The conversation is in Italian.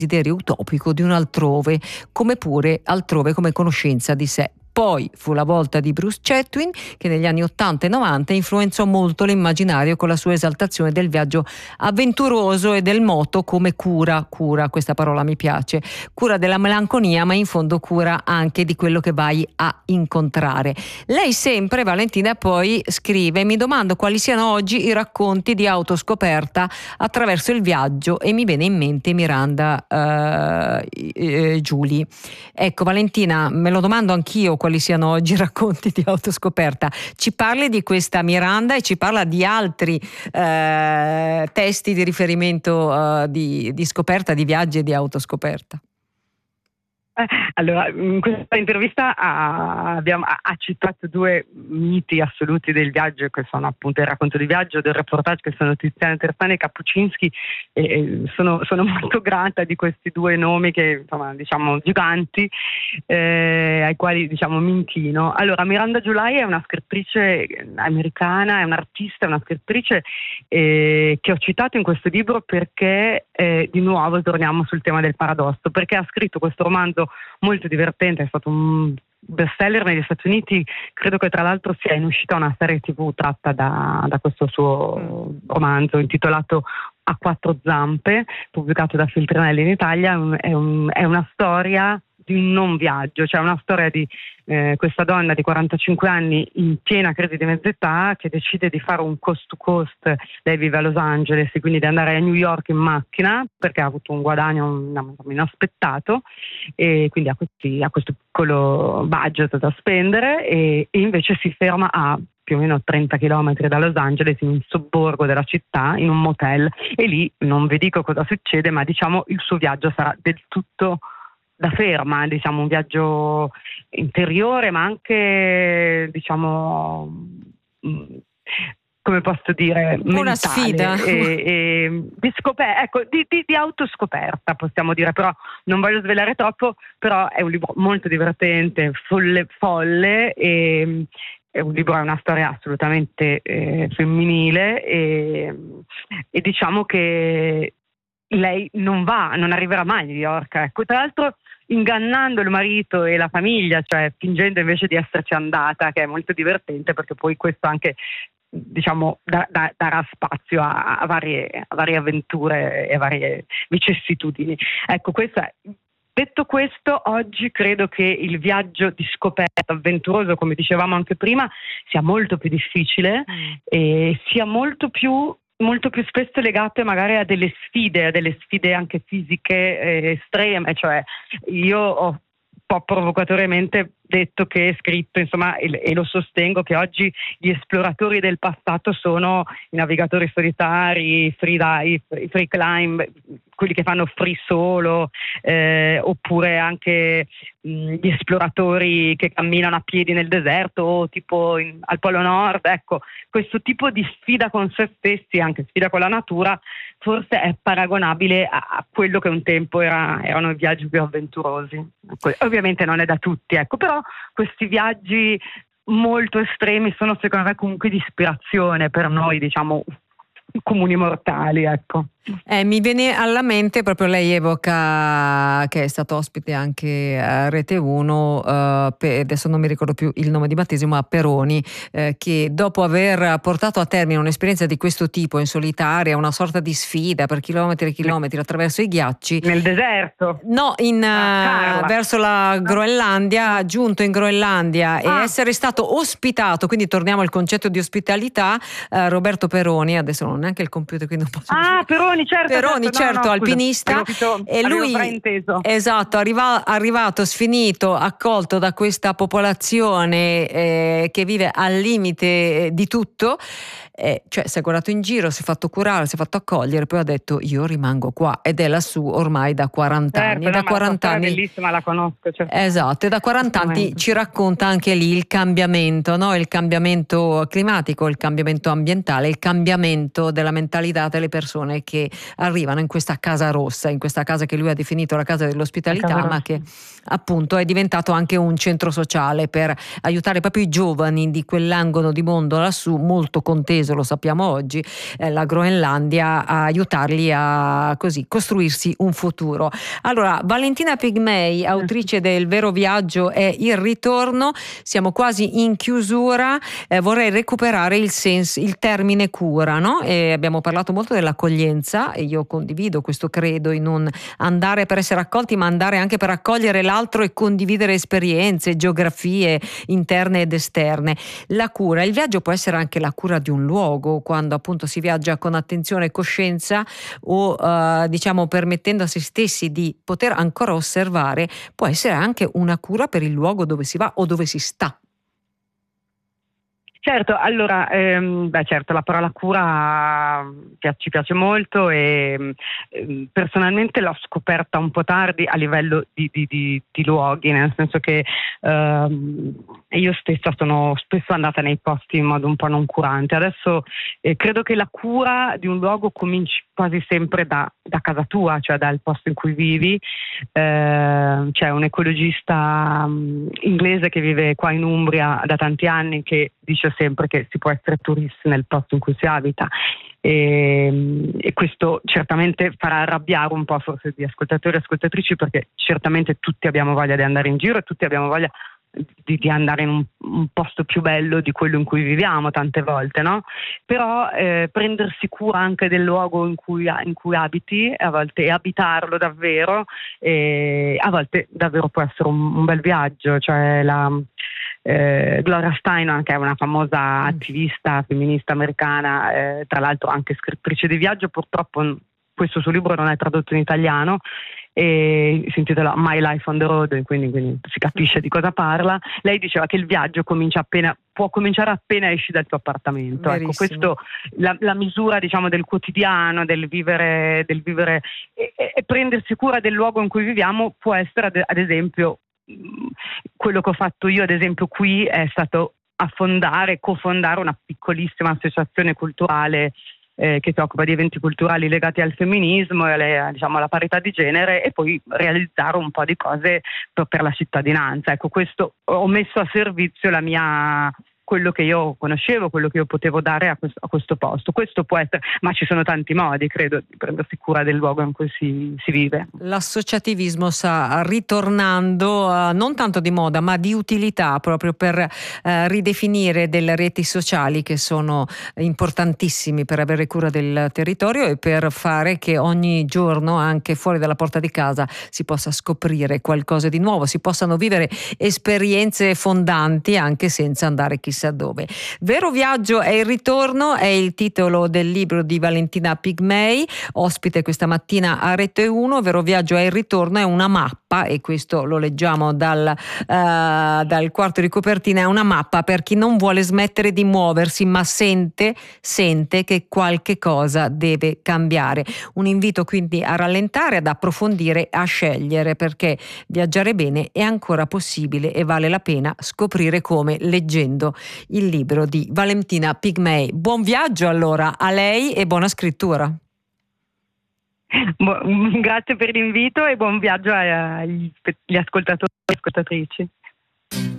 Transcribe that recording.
desiderio utopico di un altrove, come pure altrove come conoscenza di sé. Poi fu la volta di Bruce Chatwin, che negli anni 80 e 90 influenzò molto l'immaginario con la sua esaltazione del viaggio avventuroso e del moto come cura, questa parola mi piace, cura della melanconia, ma in fondo cura anche di quello che vai a incontrare. Lei sempre, Valentina, poi scrive: mi domando quali siano oggi i racconti di autoscoperta attraverso il viaggio, e mi viene in mente Miranda Julie. Ecco, Valentina, me lo domando anch'io quali siano oggi i racconti di autoscoperta. Ci parli di questa Miranda e ci parla di altri testi di riferimento di scoperta, di viaggi e di autoscoperta. Allora, in questa intervista ha citato due miti assoluti del viaggio, che sono appunto il racconto di viaggio, del reportage, che sono Tiziana Terzani e Kapuscinski, e sono molto grata di questi due nomi che, insomma, diciamo giganti, ai quali, diciamo, mi inchino. Allora, Miranda July è una scrittrice americana, è un'artista, è una scrittrice che ho citato in questo libro perché di nuovo torniamo sul tema del paradosso, perché ha scritto questo romanzo molto divertente, è stato un bestseller negli Stati Uniti, credo che tra l'altro sia in uscita una serie TV tratta da questo suo romanzo intitolato A quattro zampe, pubblicato da Feltrinelli in Italia. È una storia di un non viaggio, cioè una storia di questa donna di 45 anni in piena crisi di mezz'età che decide di fare un coast to coast. Lei vive a Los Angeles, e quindi di andare a New York in macchina perché ha avuto un guadagno inaspettato, e quindi ha questo piccolo budget da spendere, e invece si ferma a più o meno 30 chilometri da Los Angeles, in un sobborgo della città, in un motel, e lì non vi dico cosa succede, ma diciamo il suo viaggio sarà del tutto da ferma, diciamo un viaggio interiore, ma anche, diciamo, come posso dire, un po' una sfida di autoscoperta, possiamo dire, però non voglio svelare troppo. Però è un libro molto divertente, folle, e è una storia assolutamente femminile, e diciamo che lei non arriverà mai a New York, ecco. Tra l'altro ingannando il marito e la famiglia, cioè fingendo invece di esserci andata, che è molto divertente, perché poi questo anche, diciamo, darà spazio a varie avventure e a varie vicissitudini. Ecco, detto questo, oggi credo che il viaggio di scoperta avventuroso, come dicevamo anche prima, sia molto più difficile e sia molto più spesso legate magari a delle sfide anche fisiche estreme. Cioè, io ho un po' provocatoriamente detto e scritto, insomma, e lo sostengo, che oggi gli esploratori del passato sono i navigatori solitari, i free dive, i free climb, quelli che fanno free solo, oppure anche gli esploratori che camminano a piedi nel deserto, o tipo al Polo Nord. Ecco, questo tipo di sfida con se stessi, anche sfida con la natura, forse è paragonabile a quello che un tempo erano i viaggi più avventurosi. Ovviamente non è da tutti, ecco, però questi viaggi molto estremi sono, secondo me, comunque di ispirazione per noi, diciamo, comuni mortali, ecco. Mi viene alla mente, proprio lei evoca che è stato ospite anche a Rete 1, adesso non mi ricordo più il nome di battesimo, ma Peroni, che dopo aver portato a termine un'esperienza di questo tipo in solitaria, una sorta di sfida per chilometri e chilometri attraverso i ghiacci nel deserto, verso la Groenlandia, giunto in Groenlandia e essere stato ospitato, quindi torniamo al concetto di ospitalità. Roberto Peroni, adesso non ho neanche il computer, quindi non posso Peroni, certo, alpinista, e lui, esatto, arrivato, sfinito, accolto da questa popolazione che vive al limite di tutto, cioè si è guardato in giro, si è fatto curare, si è fatto accogliere, poi ha detto io rimango qua, ed è lassù ormai da 40 anni. Da 40 anni, bellissima, la conosco. Certo. Esatto, e da 40 anni ci racconta anche lì il cambiamento, no? Il cambiamento climatico, il cambiamento ambientale, il cambiamento della mentalità delle persone che arrivano in questa casa rossa, in questa casa che lui ha definito la casa dell'ospitalità, ma che appunto è diventato anche un centro sociale per aiutare proprio i giovani di quell'angolo di mondo lassù, molto conteso, lo sappiamo oggi, la Groenlandia, a aiutarli a così costruirsi un futuro. Allora, Valentina Pigmei, autrice del Vero Viaggio e il Ritorno, siamo quasi in chiusura, vorrei recuperare il termine cura, no? Abbiamo parlato molto dell'accoglienza e io condivido questo credo in un andare per essere accolti, ma andare anche per accogliere l'altro e condividere esperienze, geografie interne ed esterne. La cura, il viaggio può essere anche la cura di un luogo, quando appunto si viaggia con attenzione e coscienza o diciamo permettendo a se stessi di poter ancora osservare, può essere anche una cura per il luogo dove si va o dove si sta. Certo, allora, certo, la parola cura ci piace molto e personalmente l'ho scoperta un po' tardi a livello di luoghi, nel senso che io stessa sono spesso andata nei posti in modo un po' non curante. Adesso credo che la cura di un luogo cominci quasi sempre da casa tua, cioè dal posto in cui vivi. C'è un ecologista inglese che vive qua in Umbria da tanti anni che dice sempre che si può essere turisti nel posto in cui si abita e questo certamente farà arrabbiare un po' forse gli ascoltatori e ascoltatrici, perché certamente tutti abbiamo voglia di andare in giro e tutti abbiamo voglia di andare in un posto più bello di quello in cui viviamo tante volte, no? Però prendersi cura anche del luogo in cui abiti a volte, e abitarlo davvero, a volte davvero può essere un bel viaggio. Cioè Gloria Steinem, che è una famosa attivista femminista americana, tra l'altro anche scrittrice di viaggio, purtroppo questo suo libro non è tradotto in italiano e si intitola My Life on the Road, quindi si capisce di cosa parla. Lei diceva che il viaggio può cominciare appena esci dal tuo appartamento. Verissimo. Ecco, questo la misura, diciamo, del quotidiano, del vivere e prendersi cura del luogo in cui viviamo può essere ad esempio quello che ho fatto io, ad esempio qui, è stato cofondare una piccolissima associazione culturale che si occupa di eventi culturali legati al femminismo e alla parità di genere, e poi realizzare un po' di cose per la cittadinanza. Ecco, questo ho messo a servizio quello che io conoscevo, quello che io potevo dare a questo posto. Questo può essere, ma ci sono tanti modi, credo, di prendersi cura del luogo in cui si vive. L'associativismo sta ritornando non tanto di moda, ma di utilità, proprio per ridefinire delle reti sociali che sono importantissimi per avere cura del territorio e per fare che ogni giorno, anche fuori dalla porta di casa, si possa scoprire qualcosa di nuovo, si possano vivere esperienze fondanti anche senza andare chissà dove. Vero Viaggio e il Ritorno è il titolo del libro di Valentina Pigmei, ospite questa mattina a Rete 1. Vero Viaggio e il Ritorno è una mappa, e questo lo leggiamo dal quarto di copertina, è una mappa per chi non vuole smettere di muoversi ma sente che qualche cosa deve cambiare. Un invito quindi a rallentare, ad approfondire, a scegliere, perché viaggiare bene è ancora possibile e vale la pena scoprire come, leggendo il libro di Valentina Pigmei. Buon viaggio allora a lei e buona scrittura. Grazie per l'invito e buon viaggio agli ascoltatori e ascoltatrici.